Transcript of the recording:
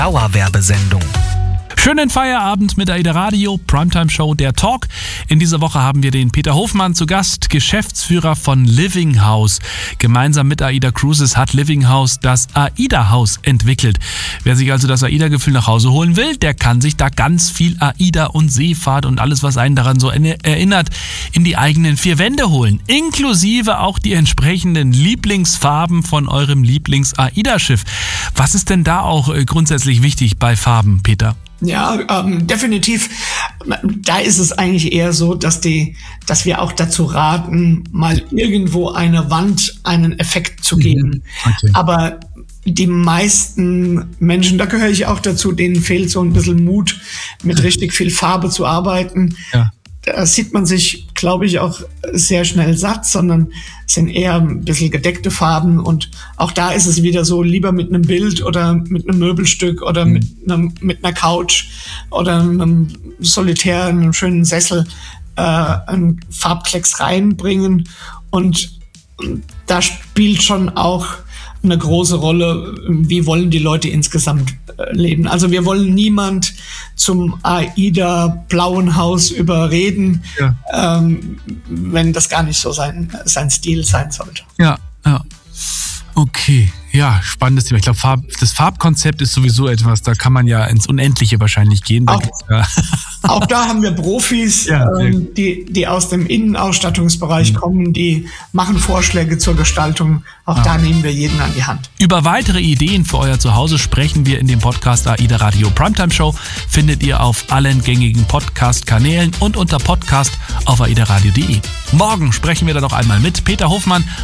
Dauerwerbesendung. Schönen Feierabend mit AIDA Radio, Primetime Show, der Talk. In dieser Woche haben wir den Peter Hofmann zu Gast, Geschäftsführer von Living House. Gemeinsam mit AIDA Cruises hat Living House das AIDA Haus entwickelt. Wer sich also das AIDA-Gefühl nach Hause holen will, der kann sich da ganz viel AIDA und Seefahrt und alles, was einen daran so erinnert, in die eigenen vier Wände holen. Inklusive auch die entsprechenden Lieblingsfarben von eurem Lieblings-AIDA-Schiff. Was ist denn da auch grundsätzlich wichtig bei Farben, Peter? Ja, definitiv. Da ist es eigentlich eher so, dass wir auch dazu raten, mal irgendwo eine Wand einen Effekt zu geben. Okay. Aber die meisten Menschen, da gehöre ich auch dazu, denen fehlt so ein bisschen Mut, mit richtig viel Farbe zu arbeiten. Ja. Da sieht man sich, glaube ich, auch sehr schnell satt, sondern es sind eher ein bisschen gedeckte Farben. Und auch da ist es wieder so, lieber mit einem Bild oder mit einem Möbelstück oder mit einer Couch oder einem Solitär, einem schönen Sessel einen Farbklecks reinbringen. Und da spielt schon auch eine große Rolle, wie wollen die Leute insgesamt leben. Also wir wollen niemand zum AIDA blauen Haus überreden, wenn das gar nicht so sein Stil sein sollte. Ja. Okay, ja, spannendes Thema. Ich glaube, das Farbkonzept ist sowieso etwas, da kann man ja ins Unendliche wahrscheinlich gehen. Auch da haben wir Profis, die aus dem Innenausstattungsbereich kommen, die machen Vorschläge zur Gestaltung. Auch da nehmen wir jeden an die Hand. Über weitere Ideen für euer Zuhause sprechen wir in dem Podcast AIDA Radio Primetime Show. Findet ihr auf allen gängigen Podcast-Kanälen und unter Podcast auf aidaradio.de. Morgen sprechen wir dann noch einmal mit Peter Hofmann